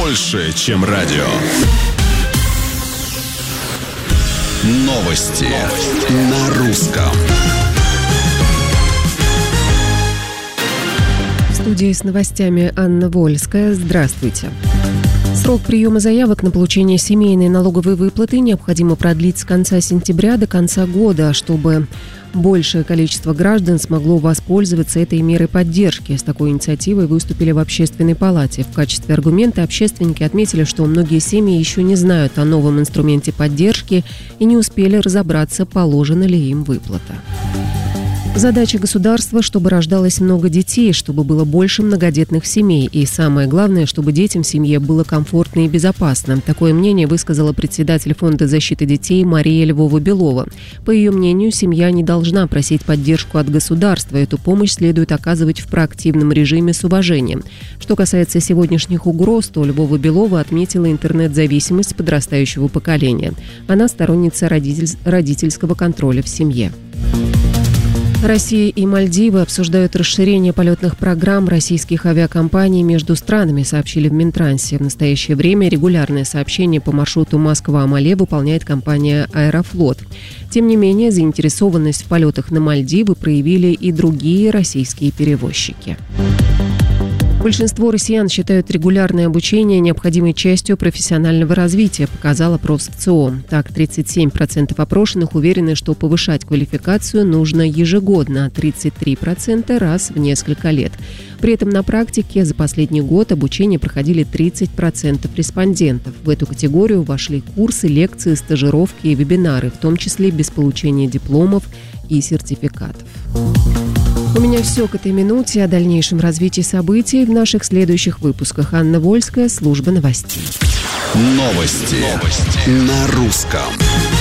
больше, чем радио. Новости на русском. В студии с новостями Анна Вольская. Здравствуйте. Срок приема заявок на получение семейной налоговой выплаты необходимо продлить с конца сентября до конца года, чтобы большее количество граждан смогло воспользоваться этой мерой поддержки. С такой инициативой выступили в Общественной палате. В качестве аргумента общественники отметили, что многие семьи еще не знают о новом инструменте поддержки и не успели разобраться, положена ли им выплата. Задача государства, чтобы рождалось много детей, чтобы было больше многодетных семей. И самое главное, чтобы детям в семье было комфортно и безопасно. Такое мнение высказала председатель Фонда защиты детей Мария Львова-Белова. По ее мнению, семья не должна просить поддержку от государства. Эту помощь следует оказывать в проактивном режиме с уважением. Что касается сегодняшних угроз, то Львова-Белова отметила интернет-зависимость подрастающего поколения. Она сторонница родительского контроля в семье. Россия и Мальдивы обсуждают расширение полетных программ российских авиакомпаний между странами, сообщили в Минтрансе. В настоящее время регулярное сообщение по маршруту Москва-Амале выполняет компания «Аэрофлот». Тем не менее, заинтересованность в полетах на Мальдивы проявили и другие российские перевозчики. Большинство россиян считают регулярное обучение необходимой частью профессионального развития, показал опрос ВЦИОМ. Так, 37% опрошенных уверены, что повышать квалификацию нужно ежегодно, а 33% раз в несколько лет. При этом на практике за последний год обучение проходили 30% респондентов. В эту категорию вошли курсы, лекции, стажировки и вебинары, в том числе без получения дипломов и сертификатов. У меня все к этой минуте. О дальнейшем развитии событий в наших следующих выпусках. Анна Вольская, служба новостей. Новости на русском.